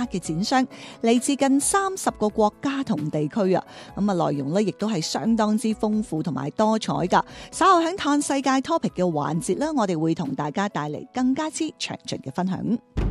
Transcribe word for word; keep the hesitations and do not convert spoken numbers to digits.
嘅展商，嚟自近三十個國家同地區啊。咁啊，內容咧亦都係相當之豐富同埋多彩噶。稍後喺探世界 topic 嘅環節咧，我哋會同大家帶嚟更加之詳盡嘅分享。